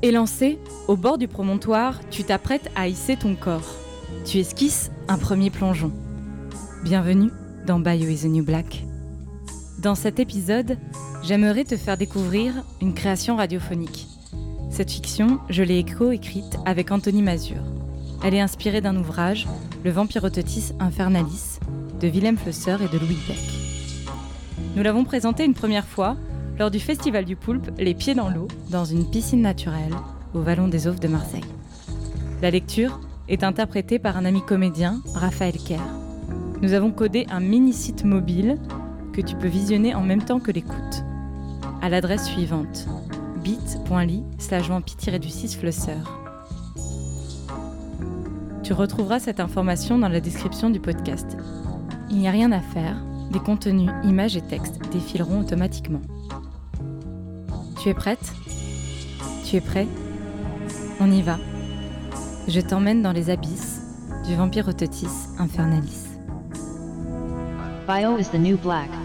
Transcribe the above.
Élancé, au bord du promontoire, tu t'apprêtes à hisser ton corps. Tu esquisses un premier plongeon. Bienvenue dans Bio is the New Black. Dans cet épisode, j'aimerais te faire découvrir une création radiophonique. Cette fiction, je l'ai co-écrite avec Anthony Mazur. Elle est inspirée d'un ouvrage, Le Vampirototis Infernalis, de Willem Flusser et de Louis Beck. Nous l'avons présenté une première fois lors du Festival du Poulpe, les pieds dans l'eau, dans une piscine naturelle, au Vallon des Auves de Marseille. La lecture est interprétée par un ami comédien, Raphaël Kerr. Nous avons codé un mini-site mobile que tu peux visionner en même temps que l'écoute, à l'adresse suivante, bit.ly/vampy-6flusser. Tu retrouveras cette information dans la description du podcast. Il n'y a rien à faire, les contenus, images et textes défileront automatiquement. Tu es prête ? Tu es prêt ? On y va. Je t'emmène dans les abysses du Vampirototis Infernalis. Bio is the New Black.